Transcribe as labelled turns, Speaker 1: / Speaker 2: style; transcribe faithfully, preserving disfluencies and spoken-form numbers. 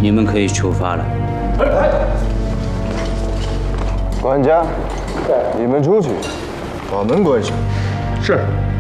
Speaker 1: 你们可以出发了。
Speaker 2: 管家，你们出去，把门关上。
Speaker 3: 是。